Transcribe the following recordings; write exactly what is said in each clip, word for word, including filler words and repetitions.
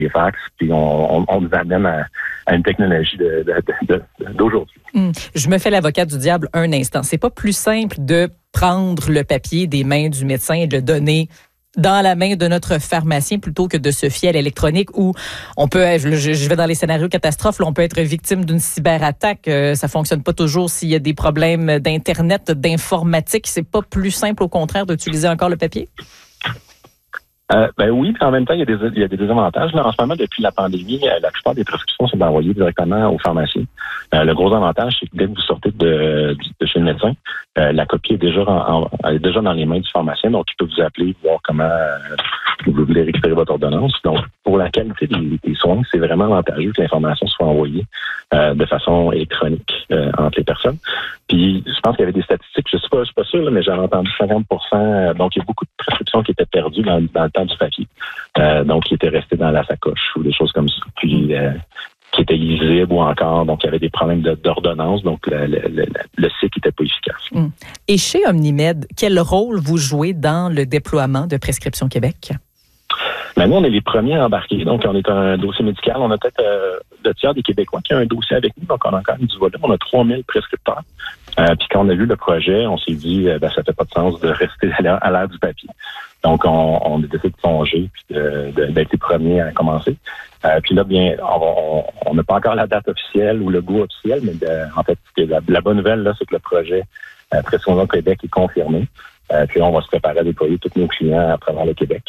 les fax, puis on, on, on nous amène à, à une technologie de, de, de, de, d'aujourd'hui. Hum. Je me fais l'avocat du diable un instant. C'est pas plus simple de prendre le papier des mains du médecin et de le donner dans la main de notre pharmacien plutôt que de se fier à l'électronique où on peut, je, je vais dans les scénarios catastrophes, là, on peut être victime d'une cyberattaque. Euh, ça fonctionne pas toujours s'il y a des problèmes d'Internet, d'informatique. C'est pas plus simple, au contraire, d'utiliser encore le papier? Euh, ben oui, puis en même temps, il y a des, il y a des désavantages. Là, en ce moment, depuis la pandémie, la plupart des prescriptions sont envoyées directement aux pharmaciens. Euh, le gros avantage, c'est que dès que vous sortez de, de chez le médecin, euh, la copie est déjà, en, en, est déjà dans les mains du pharmacien, donc il peut vous appeler, voir comment euh, vous voulez récupérer votre ordonnance. Donc, pour la qualité des, des soins, c'est vraiment avantageux que l'information soit envoyée euh, de façon électronique euh, entre les personnes. Puis, je pense qu'il y avait des statistiques, je ne suis pas, je suis pas sûr, là, mais j'avais entendu cinquante pour cent. Donc, il y a beaucoup de prescriptions qui étaient perdues dans, dans le temps du papier, euh, donc qui étaient restées dans la sacoche ou des choses comme ça. Puis, euh, qui étaient illisibles ou encore, donc il y avait des problèmes de, d'ordonnance, donc le, le, le, le cycle n'était pas efficace. Mmh. Et chez Omnimed, quel rôle vous jouez dans le déploiement de Prescription Québec? Ben, nous, on est les premiers à embarquer. Donc, on est un dossier médical. On a peut-être euh, le tiers des Québécois qui ont un dossier avec nous. Donc, on a quand même du volume. On a trois mille prescripteurs. Euh, puis, quand on a vu le projet, on s'est dit, euh, ben, ça fait pas de sens de rester à l'ère, à l'ère du papier. Donc, on, on a décidé de plonger puis de, de, d'être les premiers à commencer. Euh, puis là, bien, on n'a pas encore la date officielle ou le goût officiel, mais de, en fait, la, la bonne nouvelle, là, c'est que le projet euh, Prescription Québec est confirmé. Euh, puis là, on va se préparer à déployer tous nos clients à travers le Québec.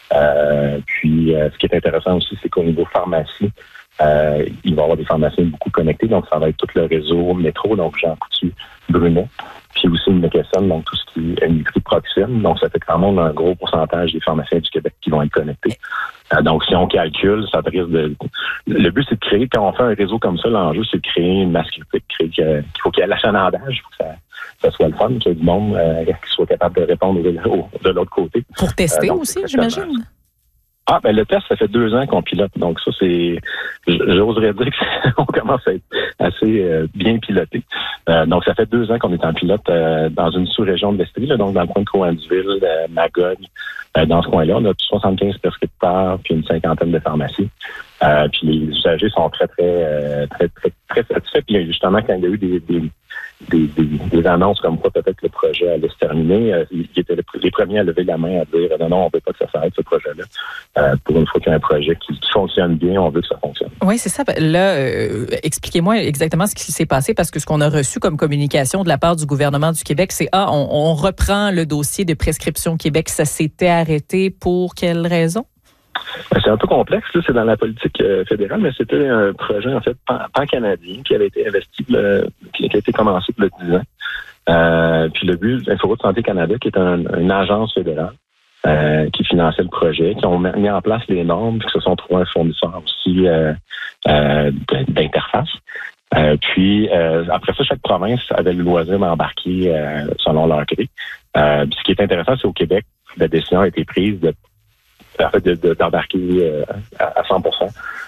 Euh, puis, euh, ce qui est intéressant aussi, c'est qu'au niveau pharmacie, euh, il va y avoir des pharmaciens beaucoup connectés. Donc, ça va être tout le réseau métro, donc Jean Coutu, Brunet, puis aussi McKesson, donc tout ce qui est Uniprix Proxime. Donc, ça fait quand même un gros pourcentage des pharmaciens du Québec qui vont être connectés. Euh, donc, si on calcule, ça risque de... Le but, c'est de créer, quand on fait un réseau comme ça, l'enjeu, c'est de créer une masse critique, créer qu'il faut qu'il y ait l'achalandage, il faut que ça... ça soit le fun, qu'il y ait du monde euh, qui soit capable de répondre de, de l'autre côté. Pour tester euh, donc, aussi, j'imagine? Ah, ben le test, ça fait deux ans qu'on pilote. Donc ça, c'est... J'oserais dire qu'on commence à être assez euh, bien piloté. Euh, donc, ça fait deux ans qu'on est en pilote euh, dans une sous-région de l'Estrie, là, donc dans le coin de Cowansville, euh, Magog. Euh, dans ce coin-là, on a soixante-quinze prescripteurs puis une cinquantaine de pharmacies. Euh, puis les usagers sont très, très, euh, très, très, très satisfaits. Puis justement, quand il y a eu des... des Des, des, des annonces comme quoi peut-être que le projet allait se terminer, euh, ils étaient les premiers à lever la main à dire non, non, on ne veut pas que ça s'arrête ce projet-là. Euh, pour une fois qu'il y a un projet qui, qui fonctionne bien, on veut que ça fonctionne. Oui, c'est ça. Là, euh, expliquez-moi exactement ce qui s'est passé parce que ce qu'on a reçu comme communication de la part du gouvernement du Québec, c'est ah, on, on reprend le dossier de Prescription Québec. Ça s'était arrêté pour quelle raison? C'est un peu complexe, là, c'est dans la politique euh, fédérale, mais c'était un projet, en fait, pan-canadien qui avait été investi, le, qui a été commencé pour le dix ans. Euh, puis le but, Inforoute Santé Canada, qui est un, une agence fédérale euh, qui finançait le projet, qui ont mis en place les normes, puis que ce sont trois fournisseurs aussi euh, euh, d'interface. Euh, puis euh, après ça, chaque province avait le loisir d'embarquer euh, selon leur gré. Euh, puis ce qui est intéressant, c'est au Québec, la décision a été prise de en fait, de, de, d'embarquer euh, à, à cent pour cent.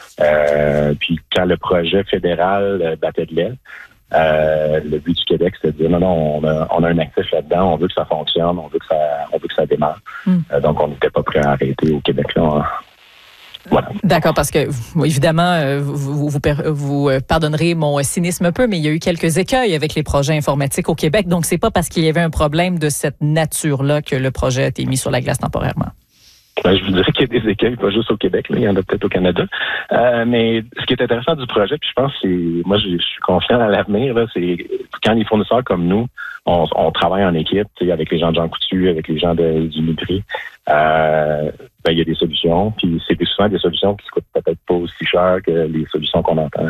Euh, puis quand le projet fédéral euh, battait de l'aile, euh, le but du Québec, c'était de dire non, non, on a, on a un actif là-dedans, on veut que ça fonctionne, on veut que ça, on veut que ça démarre. Mm. Euh, donc, on n'était pas prêt à arrêter au Québec là. On, voilà. D'accord, parce que évidemment, vous, vous, vous, vous pardonnerez mon cynisme un peu, mais il y a eu quelques écueils avec les projets informatiques au Québec. Donc, c'est pas parce qu'il y avait un problème de cette nature-là que le projet a été mis sur la glace temporairement. Ben, je vous dirais qu'il y a des écueils, pas juste au Québec, là, il y en a peut-être au Canada. Euh, mais ce qui est intéressant du projet, puis je pense que c'est, moi, je, je suis confiant à l'avenir, là, c'est quand les fournisseurs comme nous, on, on travaille en équipe, avec les gens de Jean Coutu, avec les gens de, du Uniprix, euh, ben, il y a des solutions, puis c'est souvent des solutions qui coûtent peut-être pas aussi cher que les solutions qu'on entend.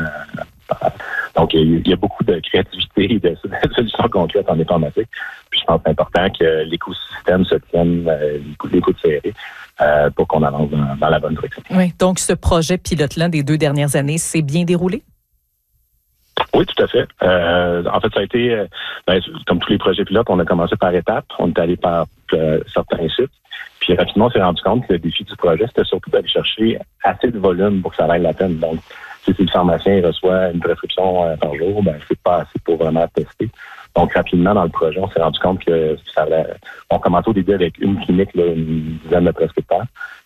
Donc, il y a beaucoup de créativité et de, de solutions concrètes en informatique. Puis je pense que c'est important que l'écosystème se tienne euh, les coudes serrés euh, pour qu'on avance dans, dans la bonne direction. Oui, donc ce projet pilote-là des deux dernières années s'est bien déroulé? Oui, tout à fait. Euh, en fait, ça a été, euh, ben, comme tous les projets pilotes, on a commencé par étapes. On est allé par euh, certains sites. Puis rapidement, on s'est rendu compte que le défi du projet, c'était surtout d'aller chercher assez de volume pour que ça vaille la peine. Donc, si le pharmacien reçoit une prescription euh, par jour, ben c'est pas assez pour vraiment tester. Donc, rapidement, dans le projet, on s'est rendu compte que ça allait, on commençait au début avec une clinique, là, une dizaine de prescripteurs.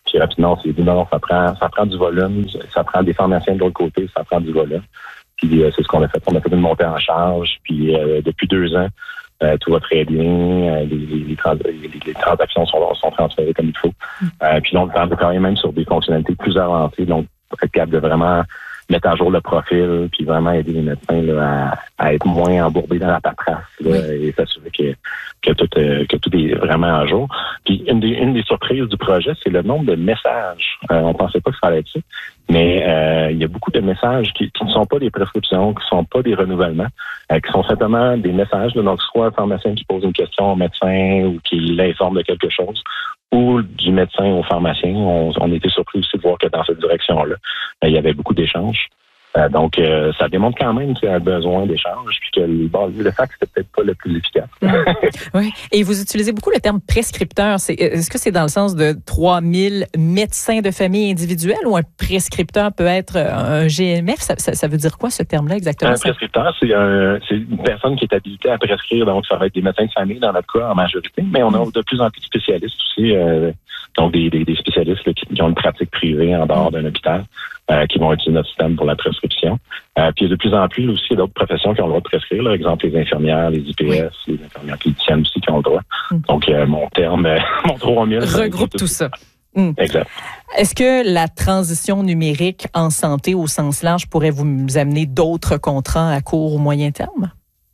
Puis rapidement, on s'est dit, non, non, ça prend, ça prend du volume, ça prend des pharmaciens de l'autre côté, ça prend du volume. Puis euh, c'est ce qu'on a fait. On a fait une montée en charge. Puis euh, depuis deux ans, euh, tout va très bien. Euh, les, les, les, trans- les, les transactions sont, sont transférées comme il faut. Euh, puis là, on travaille même sur des fonctionnalités plus avancées. Donc, être capable de vraiment mettre à jour le profil, puis vraiment aider les médecins là, à, à être moins embourbés dans la paperasse là, oui. et s'assurer que, que, tout, euh, que tout est vraiment à jour. Puis une des, une des surprises du projet, c'est le nombre de messages. Euh, on pensait pas que ça allait être ça, mais euh, il y a beaucoup de messages qui, qui ne sont pas des prescriptions, qui ne sont pas des renouvellements, euh, qui sont simplement des messages. Là, donc, soit un pharmacien qui pose une question au médecin ou qui l'informe de quelque chose, ou du médecin au pharmacien. On, on était surpris aussi de voir que dans cette direction-là, il y avait beaucoup d'échanges. Euh, donc, euh, ça démontre quand même qu'il y a besoin d'échanges, puis que bon, le fax, c'était peut-être pas le plus efficace. Oui. Et vous utilisez beaucoup le terme prescripteur. C'est, est-ce que c'est dans le sens de trois mille médecins de famille individuels ou un prescripteur peut être un G M F? Ça, ça, ça veut dire quoi, ce terme-là, exactement? Un prescripteur, c'est, un, c'est une personne qui est habilitée à prescrire. Donc, ça va être des médecins de famille dans notre cas en majorité, mais on a de plus en plus de spécialistes aussi, euh, donc des, des, des spécialistes là, qui, qui ont une pratique privée en dehors d'un hôpital. Euh, qui vont utiliser notre système pour la prescription. Euh, puis il y a de plus en plus aussi d'autres professions qui ont le droit de prescrire, là, exemple les infirmières, les I P S, oui. les infirmières cliniciennes aussi qui ont le droit. Mm. Donc euh, mon terme, euh, mon trois mille regroupe tout, tout ça. Mm. Exact. Est-ce que la transition numérique en santé au sens large pourrait vous amener d'autres contrats à court ou moyen terme?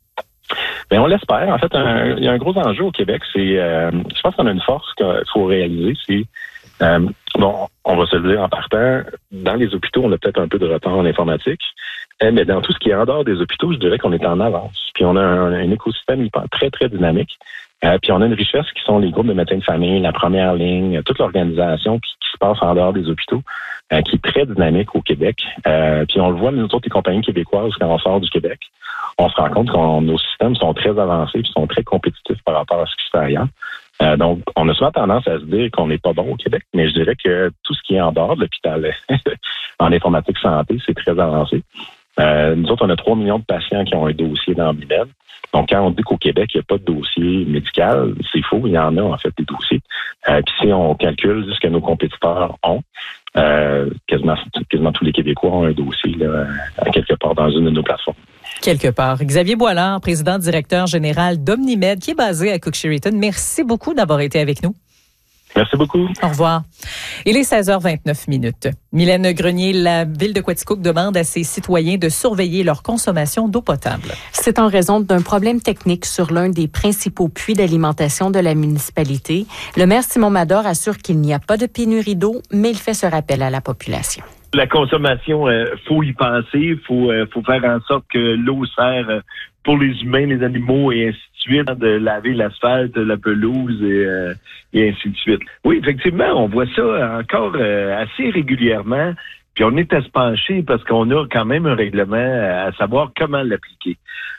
Bien, on l'espère. En fait, un, il y a un gros enjeu au Québec. C'est, euh, je pense qu'on a une force qu'il faut réaliser, c'est Euh, bon, on va se le dire en partant, dans les hôpitaux, on a peut-être un peu de retard en informatique, mais dans tout ce qui est en dehors des hôpitaux, je dirais qu'on est en avance. Puis on a un, un écosystème hyper, très, très dynamique. Euh, puis on a une richesse qui sont les groupes de médecins de famille, la première ligne, toute l'organisation qui, qui se passe en dehors des hôpitaux, euh, qui est très dynamique au Québec. Euh, puis on le voit, nous autres, les compagnies québécoises, quand on sort du Québec, on se rend compte que nos systèmes sont très avancés et sont très compétitifs par rapport à ce qui se fait ailleurs. Euh, donc, on a souvent tendance à se dire qu'on n'est pas bon au Québec, mais je dirais que tout ce qui est en dehors de l'hôpital en informatique santé, c'est très avancé. Euh, nous autres, on a trois millions de patients qui ont un dossier dans Bimed. Donc, quand on dit qu'au Québec, il n'y a pas de dossier médical, c'est faux, il y en a en fait des dossiers. Euh, puis si on calcule ce que nos compétiteurs ont, euh, quasiment, quasiment tous les Québécois ont un dossier là, à quelque part dans une de nos plateformes. Quelque part. Xavier Boilard, président directeur général d'Omnimed, qui est basé à Cook-Sheridan. Merci beaucoup d'avoir été avec nous. Merci beaucoup. Au revoir. Il est seize heures vingt-neuf minutes. Mylène Grenier, la ville de Quaticook demande à ses citoyens de surveiller leur consommation d'eau potable. C'est en raison d'un problème technique sur l'un des principaux puits d'alimentation de la municipalité. Le maire Simon Mador assure qu'il n'y a pas de pénurie d'eau, mais il fait ce rappel à la population. La consommation, euh, faut y penser, faut euh, faut faire en sorte que l'eau sert euh, pour les humains, les animaux et ainsi de suite, de laver l'asphalte, la pelouse et, euh, et ainsi de suite. Oui, effectivement, on voit ça encore euh, assez régulièrement, puis on est à se pencher parce qu'on a quand même un règlement à savoir comment l'appliquer.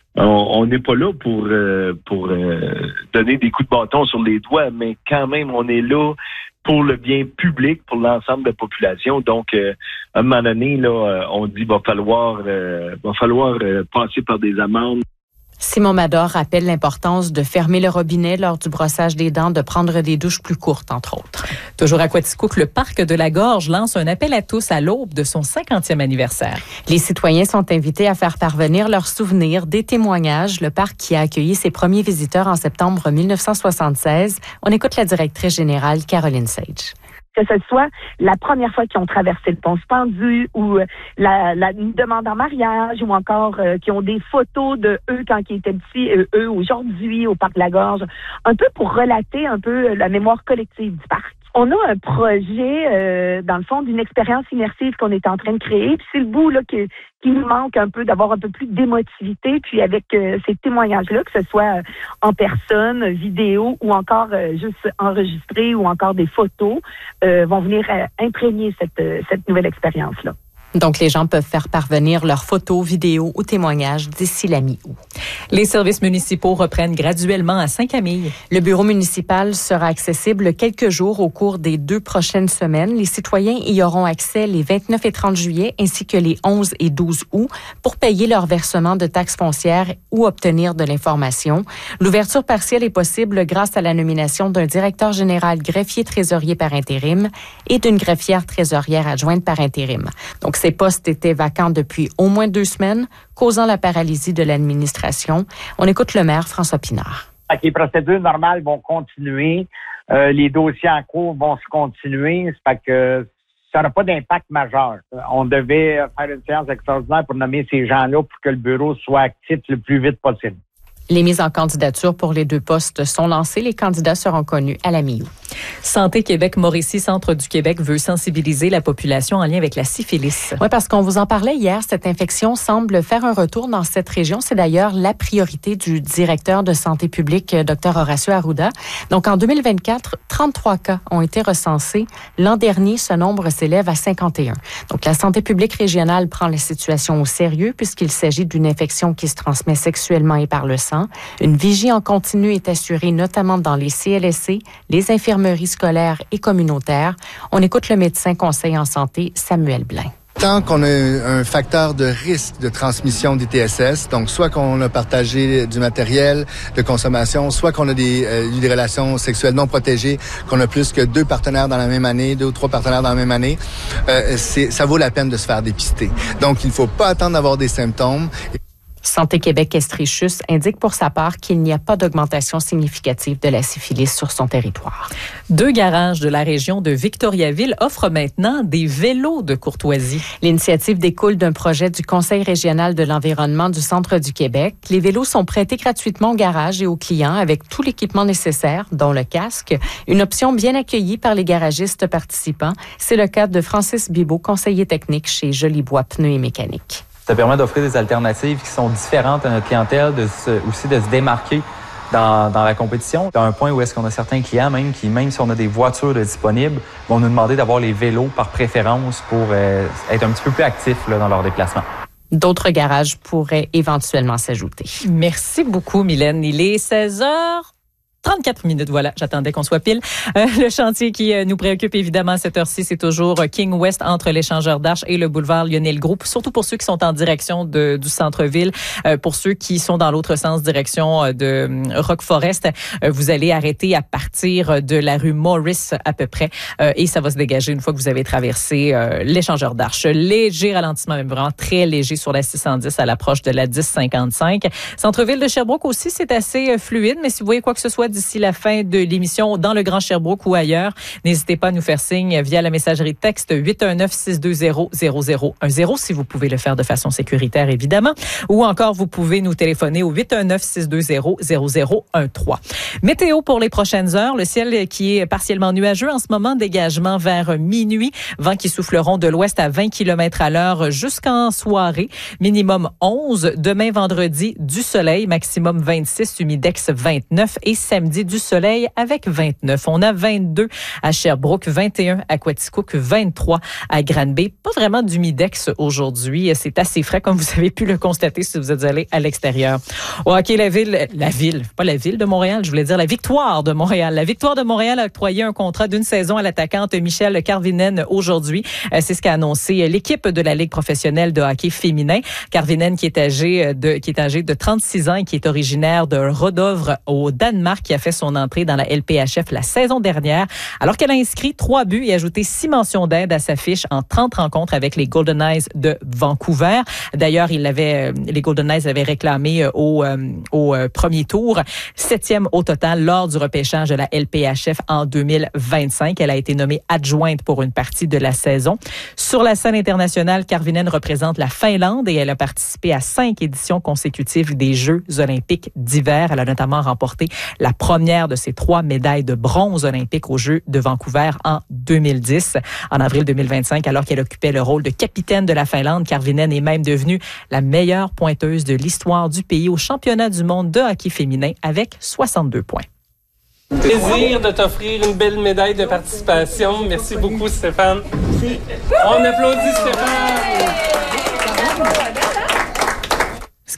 On n'est pas là pour euh, pour euh, donner des coups de bâton sur les doigts, mais quand même, on est là pour le bien public, pour l'ensemble de la population. Donc, euh, à un moment donné, là, on dit va falloir euh, va falloir euh, passer par des amendes. Simon Mador rappelle l'importance de fermer le robinet lors du brossage des dents, de prendre des douches plus courtes, entre autres. Toujours à Quaticook, le Parc de la Gorge lance un appel à tous à l'aube de son cinquantième anniversaire. Les citoyens sont invités à faire parvenir leurs souvenirs, des témoignages. Le parc qui a accueilli ses premiers visiteurs en septembre dix-neuf cent soixante-seize. On écoute la directrice générale, Caroline Sage. Que ce soit la première fois qu'ils ont traversé le pont suspendu ou la, la une demande en mariage ou encore euh, qui ont des photos de eux quand ils étaient petits, et eux aujourd'hui au Parc de la Gorge, un peu pour relater un peu la mémoire collective du parc. On a un projet, euh, dans le fond, d'une expérience immersive qu'on est en train de créer. Puis c'est le bout là qui, qui nous manque un peu, d'avoir un peu plus d'émotivité. Puis avec euh, ces témoignages-là, que ce soit en personne, vidéo ou encore euh, juste enregistré ou encore des photos, euh, vont venir euh, imprégner cette, euh, cette nouvelle expérience-là. Donc, les gens peuvent faire parvenir leurs photos, vidéos ou témoignages d'ici la mi-août. Les services municipaux reprennent graduellement à Saint-Camille. Le bureau municipal sera accessible quelques jours au cours des deux prochaines semaines. Les citoyens y auront accès les vingt-neuf et trente juillet ainsi que les onze et douze août pour payer leur versement de taxes foncières ou obtenir de l'information. L'ouverture partielle est possible grâce à la nomination d'un directeur général greffier trésorier par intérim et d'une greffière trésorière adjointe par intérim. Donc, ces postes étaient vacants depuis au moins deux semaines, causant la paralysie de l'administration. On écoute le maire François Pinard. Les procédures normales vont continuer. Euh, les dossiers en cours vont se continuer. Ça fait que ça n'aura pas d'impact majeur. On devait faire une séance extraordinaire pour nommer ces gens-là pour que le bureau soit actif le plus vite possible. Les mises en candidature pour les deux postes sont lancées. Les candidats seront connus à la mi-août. Santé Québec Mauricie, Centre du Québec, veut sensibiliser la population en lien avec la syphilis. Oui, parce qu'on vous en parlait hier, cette infection semble faire un retour dans cette région. C'est d'ailleurs la priorité du directeur de santé publique, Dr Horacio Arruda. Donc, en deux mille vingt-quatre, trente-trois cas ont été recensés. L'an dernier, ce nombre s'élève à cinquante et un. Donc, la santé publique régionale prend la situation au sérieux puisqu'il s'agit d'une infection qui se transmet sexuellement et par le sang. Une vigie en continu est assurée notamment dans les C L S C, les infirmeries scolaires et communautaires. On écoute le médecin conseiller en santé, Samuel Blain. Tant qu'on a un facteur de risque de transmission des T S S, donc soit qu'on a partagé du matériel de consommation, soit qu'on a des, euh, eu des relations sexuelles non protégées, qu'on a plus que deux partenaires dans la même année, deux ou trois partenaires dans la même année, euh, c'est, ça vaut la peine de se faire dépister. Donc, il ne faut pas attendre d'avoir des symptômes. Santé Québec Estrichus indique pour sa part qu'il n'y a pas d'augmentation significative de la syphilis sur son territoire. Deux garages de la région de Victoriaville offrent maintenant des vélos de courtoisie. L'initiative découle d'un projet du Conseil régional de l'environnement du Centre du Québec. Les vélos sont prêtés gratuitement au garage et aux clients avec tout l'équipement nécessaire, dont le casque. Une option bien accueillie par les garagistes participants. C'est le cas de Francis Bibeau, conseiller technique chez Jolibois Pneus et Mécanique. Ça permet d'offrir des alternatives qui sont différentes à notre clientèle, de se, aussi de se démarquer dans, dans la compétition. À un point où est-ce qu'on a certains clients même qui, même si on a des voitures de disponibles, vont nous demander d'avoir les vélos par préférence pour euh, être un petit peu plus actifs là, dans leur déplacement. D'autres garages pourraient éventuellement s'ajouter. Merci beaucoup, Mylène. Il est seize heures trente-quatre minutes, voilà, j'attendais qu'on soit pile. Euh, le chantier qui euh, nous préoccupe évidemment à cette heure-ci, c'est toujours King West entre l'échangeur d'Arche et le boulevard Lionel Groulx, surtout pour ceux qui sont en direction de, du centre-ville. Euh, pour ceux qui sont dans l'autre sens, direction euh, de euh, Rock Forest, euh, vous allez arrêter à partir de la rue Morris à peu près euh, et ça va se dégager une fois que vous avez traversé euh, l'échangeur d'Arche. Léger ralentissement, même vraiment très léger sur la six cent dix à l'approche de la dix cinquante-cinq. Centre-ville de Sherbrooke aussi, c'est assez euh, fluide, mais si vous voyez quoi que ce soit d'ici la fin de l'émission dans le Grand Sherbrooke ou ailleurs, n'hésitez pas à nous faire signe via la messagerie texte huit un neuf, six deux zéro, zéro zéro un zéro si vous pouvez le faire de façon sécuritaire évidemment, ou encore vous pouvez nous téléphoner au huit un neuf, six deux zéro, zéro zéro un trois. Météo pour les prochaines heures, le ciel qui est partiellement nuageux en ce moment, dégagement vers minuit, vents qui souffleront de l'ouest à vingt kilomètres à l'heure jusqu'en soirée, minimum onze, demain vendredi du soleil, maximum vingt-six, humidex vingt-neuf et samedi du soleil avec vingt-neuf. On a vingt-deux à Sherbrooke, vingt et un à Quaticook, vingt-trois à Granby. Pas vraiment d'humidex aujourd'hui. C'est assez frais comme vous avez pu le constater si vous êtes allé à l'extérieur. Au hockey, la ville, la ville, pas la ville de Montréal, je voulais dire la Victoire de Montréal. La Victoire de Montréal a octroyé un contrat d'une saison à l'attaquante Michelle Karvinen aujourd'hui. C'est ce qu'a annoncé l'équipe de la Ligue professionnelle de hockey féminin. Karvinen qui est âgée de, qui est âgée de trente-six ans et qui est originaire de Rodovre au Danemark, qui a fait son entrée dans la L P H F la saison dernière, alors qu'elle a inscrit trois buts et ajouté six mentions d'aide à sa fiche en trente rencontres avec les Golden Knights de Vancouver. D'ailleurs, il avait, les Golden Knights avaient réclamé au, au premier tour, septième au total lors du repêchage de la L P H F en deux mille vingt-cinq. Elle a été nommée adjointe pour une partie de la saison. Sur la scène internationale, Karvinen représente la Finlande et elle a participé à cinq éditions consécutives des Jeux olympiques d'hiver. Elle a notamment remporté la première de ses trois médailles de bronze olympique aux Jeux de Vancouver en deux mille dix. En avril deux mille vingt-cinq, alors qu'elle occupait le rôle de capitaine de la Finlande, Karvinen est même devenue la meilleure pointeuse de l'histoire du pays au championnat du monde de hockey féminin avec soixante-deux points. Plaisir de t'offrir une belle médaille de participation. Merci beaucoup, Stéphane. Merci. On applaudit Stéphane.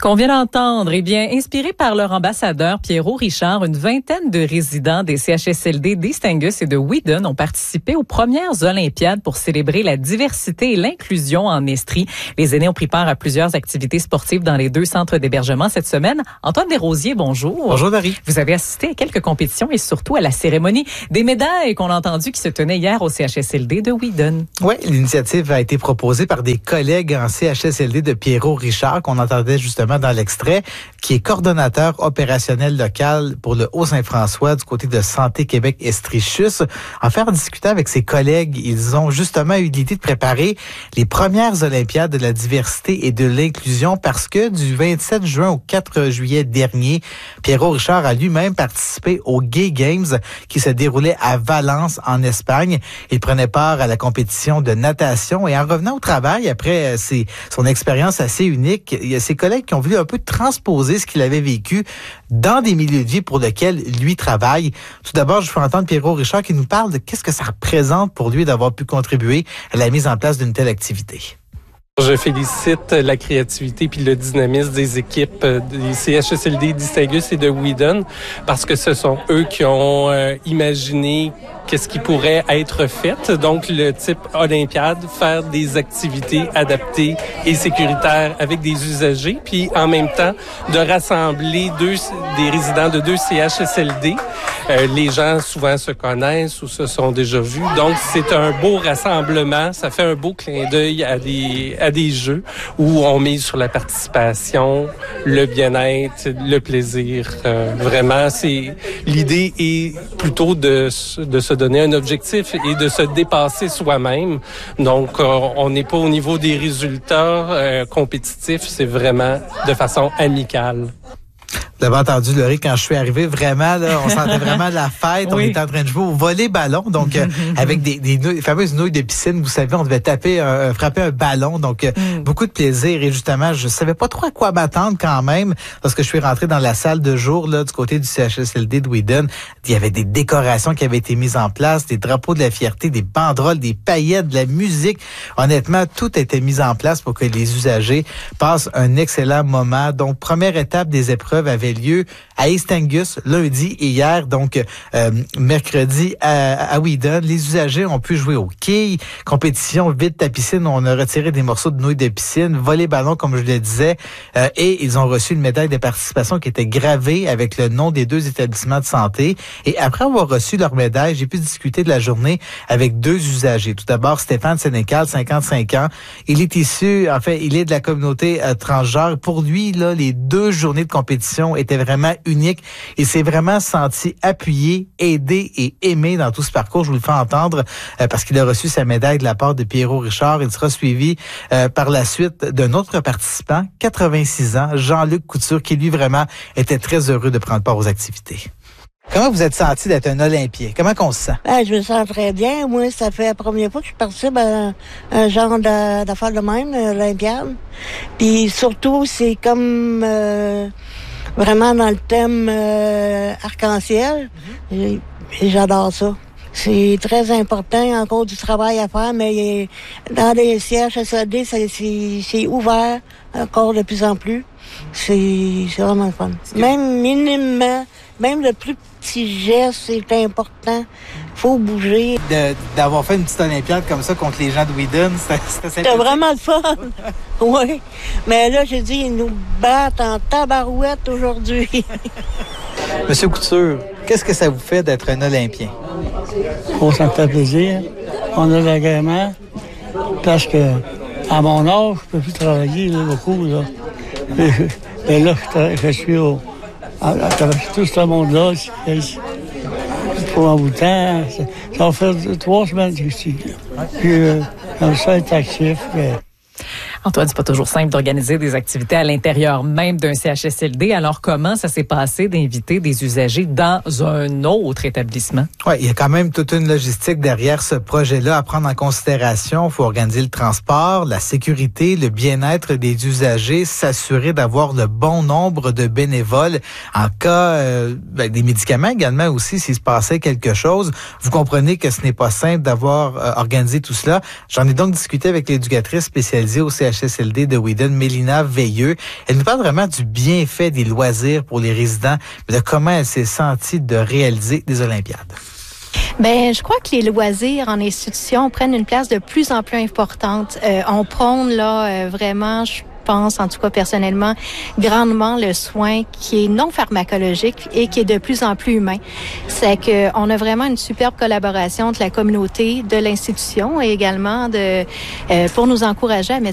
Qu'on vient d'entendre, eh bien, inspiré par leur ambassadeur Pierrot Richard, une vingtaine de résidents des C H S L D d'East Angus et de Wheaton ont participé aux premières Olympiades pour célébrer la diversité et l'inclusion en Estrie. Les aînés ont pris part à plusieurs activités sportives dans les deux centres d'hébergement cette semaine. Antoine Desrosiers, bonjour. Bonjour, Marie. Vous avez assisté à quelques compétitions et surtout à la cérémonie des médailles qu'on a entendu qui se tenait hier au C H S L D de Wheaton. Oui, l'initiative a été proposée par des collègues en C H S L D de Pierrot Richard, qu'on entendait justement dans l'extrait, qui est coordonnateur opérationnel local pour le Haut-Saint-François du côté de Santé Québec Estrie-Chus. En fait, en discutant avec ses collègues, ils ont justement eu l'idée de préparer les premières Olympiades de la diversité et de l'inclusion parce que du vingt-sept juin au quatre juillet dernier, Pierrot Richard a lui-même participé aux Gay Games qui se déroulaient à Valence, en Espagne. Il prenait part à la compétition de natation et en revenant au travail, après ses, son expérience assez unique, il y a ses collègues qui ont voulu un peu transposer ce qu'il avait vécu dans des milieux de vie pour lesquels lui travaille. Tout d'abord, je fais entendre Pierrot Richard qui nous parle de qu'est-ce que ça représente pour lui d'avoir pu contribuer à la mise en place d'une telle activité. Je félicite la créativité puis le dynamisme des équipes des C H S L D d'East Angus et de Wheaton parce que ce sont eux qui ont euh, imaginé qu'est-ce qui pourrait être fait. Donc, le type Olympiade, faire des activités adaptées et sécuritaires avec des usagers, puis en même temps, de rassembler deux, des résidents de deux C H S L D. Euh, les gens souvent se connaissent ou se sont déjà vus. Donc, c'est un beau rassemblement. Ça fait un beau clin d'œil à des, à des jeux où on mise sur la participation, le bien-être, le plaisir. Euh, vraiment, c'est l'idée est plutôt de, de se donner un objectif et de se dépasser soi-même. Donc, euh, on n'est pas au niveau des résultats euh, compétitifs, c'est vraiment de façon amicale. Vous l'avez entendu, Laurie, quand je suis arrivé, vraiment, là, on sentait vraiment la fête. Oui. On était en train de jouer au volley-ballon, donc euh, avec des, des, nouilles, des fameuses nouilles de piscine. Vous savez, on devait taper, euh, frapper un ballon, donc euh, mm. beaucoup de plaisir. Et justement, je savais pas trop à quoi m'attendre quand même, parce que je suis rentré dans la salle de jour là du côté du C H S L D de Wheaton. Il y avait des décorations qui avaient été mises en place, des drapeaux de la fierté, des banderoles, des paillettes, de la musique. Honnêtement, tout a été mis en place pour que les usagers passent un excellent moment. Donc, première étape des épreuves avait lieu à East Angus lundi et hier, donc euh, mercredi à, à Wheaton. Les usagers ont pu jouer au quilles, compétition vide ta piscine, on a retiré des morceaux de nouilles de piscine, volley-ballon comme je le disais, euh, et ils ont reçu une médaille de participation qui était gravée avec le nom des deux établissements de santé. Et après avoir reçu leur médaille, j'ai pu discuter de la journée avec deux usagers. Tout d'abord, Stéphane Sénécal, cinquante-cinq ans. Il est issu, en fait, il est de la communauté euh, transgenre. Pour lui, là, les deux journées de compétition était vraiment unique. Il s'est vraiment senti appuyé, aidé et aimé dans tout ce parcours. Je vous le fais entendre euh, parce qu'il a reçu sa médaille de la part de Pierrot Richard. Il sera suivi euh, par la suite d'un autre participant, quatre-vingt-six ans, Jean-Luc Couture, qui lui vraiment était très heureux de prendre part aux activités. Comment vous êtes senti d'être un Olympien? Comment qu'on se sent? Ben, je me sens très bien. Moi, ça fait la première fois que je participe à un genre de, d'affaires de même, l'Olympiade. Puis surtout, c'est comme... Euh, vraiment dans le thème euh, arc-en-ciel. Mm-hmm. Et j'adore ça. C'est très important, il y a encore du travail à faire, mais dans les C H S L D, c'est, c'est, c'est ouvert encore de plus en plus. C'est, c'est vraiment le fun. Même minimement, même le plus petit geste, c'est important. Faut bouger. De, d'avoir fait une petite Olympiade comme ça contre les gens de Wheaton, c'était, c'était C'était vraiment le fun. Oui. Mais là, j'ai dit, ils nous battent en tabarouette aujourd'hui. Monsieur Couture, qu'est-ce que ça vous fait d'être un Olympien? Oh, ça me fait plaisir. On a l'agrément. Parce que, à mon âge, je peux plus travailler là, beaucoup. Là. Et, et là, je, je suis au... À, à travers tout ce monde-là, pour un bout de temps, ça, ça va faire trois semaines que je suis là. Puis, euh, comme ça, être actif. Mais... Antoine, c'est pas toujours simple d'organiser des activités à l'intérieur même d'un C H S L D. Alors, comment ça s'est passé d'inviter des usagers dans un autre établissement? Oui, il y a quand même toute une logistique derrière ce projet-là à prendre en considération. Il faut organiser le transport, la sécurité, le bien-être des usagers, s'assurer d'avoir le bon nombre de bénévoles en cas euh, ben, des médicaments également aussi, s'il se passait quelque chose. Vous comprenez que ce n'est pas simple d'avoir euh, organisé tout cela. J'en ai donc discuté avec l'éducatrice spécialisée au C H H S L D de Wheaton, Mélina Veilleux. Elle nous parle vraiment du bienfait des loisirs pour les résidents, mais de comment elle s'est sentie de réaliser des Olympiades. Ben, je crois que les loisirs en institution prennent une place de plus en plus importante. Euh, on prône là euh, vraiment, je pense, en tout cas personnellement, grandement le soin qui est non pharmacologique et qui est de plus en plus humain. C'est que on a vraiment une superbe collaboration entre la communauté, de l'institution et également de euh, pour nous encourager à mettre